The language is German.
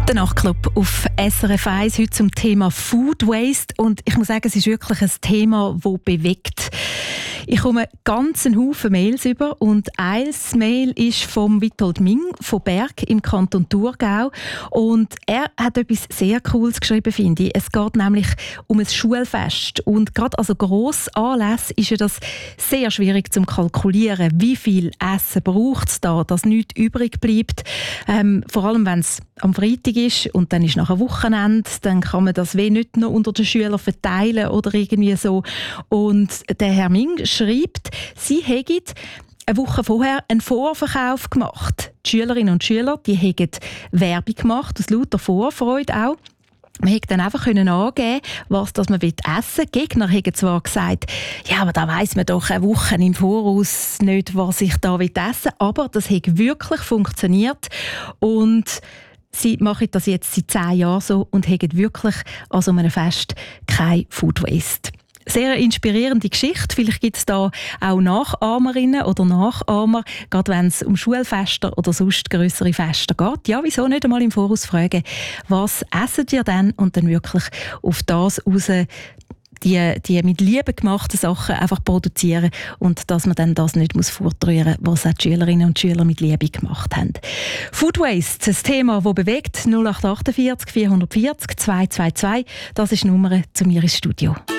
Der Nachtclub auf SRF 1 heute zum Thema Food Waste. Und ich muss sagen, es ist wirklich ein Thema, das bewegt. Ich komme ganz einen Haufen Mails über und ein Mail ist vom Witold Ming von Berg im Kanton Thurgau. Und er hat etwas sehr Cooles geschrieben, finde ich. Es geht nämlich um ein Schulfest. Und gerade also grosse Anlässe ist ja das sehr schwierig zu kalkulieren. Wie viel Essen braucht es da, dass nichts übrig bleibt? Vor allem, wenn es am Freitag ist und dann ist nachher Wochenende, dann kann man das nicht noch unter den Schülern verteilen oder irgendwie so. Und der Herr Ming schreibt, sie hätten eine Woche vorher einen Vorverkauf gemacht. Die Schülerinnen und Schüler, die hätten Werbung gemacht, aus lauter Vorfreude auch. Man hätte dann einfach angeben, was man essen will. Die Gegner haben zwar gesagt, ja, aber da weiss man doch eine Woche im Voraus nicht, was ich da essen will. Aber das hat wirklich funktioniert. Und sie machen das jetzt seit 10 Jahren so und haben wirklich an so einem Fest kein Food Waste. Sehr inspirierende Geschichte. Vielleicht gibt es da auch Nachahmerinnen oder Nachahmer, gerade wenn es um Schulfeste oder sonst grössere Feste geht. Ja, wieso nicht einmal im Voraus fragen, was essen ihr denn? Und dann wirklich auf das raus die mit Liebe gemachten Sachen einfach produzieren und dass man dann das nicht vortrühren muss, was auch die Schülerinnen und Schüler mit Liebe gemacht haben. Food Waste, ein Thema, das bewegt. 0848 440 222, das ist die Nummer zu mir ins Studio.